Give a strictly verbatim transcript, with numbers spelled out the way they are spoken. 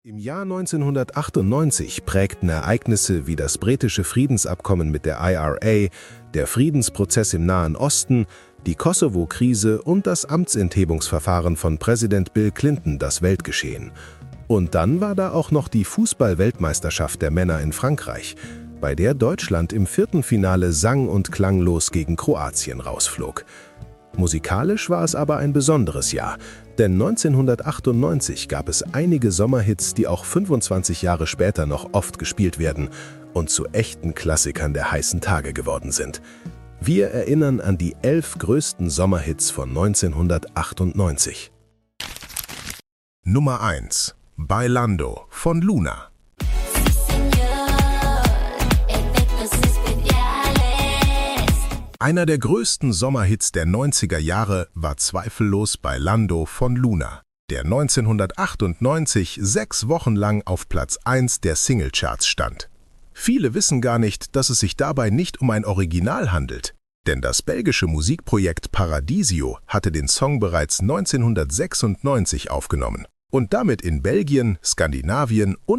Im Jahr neunzehnhundertachtundneunzig prägten Ereignisse wie das britische Friedensabkommen mit der I R A, der Friedensprozess im Nahen Osten, die Kosovo-Krise und das Amtsenthebungsverfahren von Präsident Bill Clinton das Weltgeschehen. Und dann war da auch noch die Fußball-Weltmeisterschaft der Männer in Frankreich, bei der Deutschland im vierten Finale sang- und klanglos gegen Kroatien rausflog. Musikalisch war es aber ein besonderes Jahr, denn neunzehnhundertachtundneunzig gab es einige Sommerhits, die auch fünfundzwanzig Jahre später noch oft gespielt werden und zu echten Klassikern der heißen Tage geworden sind. Wir erinnern an die elf größten Sommerhits von neunzehnhundertachtundneunzig. Nummer eins. Bailando von Luna. Einer der größten Sommerhits der neunziger Jahre war zweifellos Bailando von Luna, der neunzehnhundertachtundneunzig sechs Wochen lang auf Platz eins der Singlecharts stand. Viele wissen gar nicht, dass es sich dabei nicht um ein Original handelt, denn das belgische Musikprojekt Paradisio hatte den Song bereits neunzehnhundertsechsundneunzig aufgenommen und damit in Belgien, Skandinavien und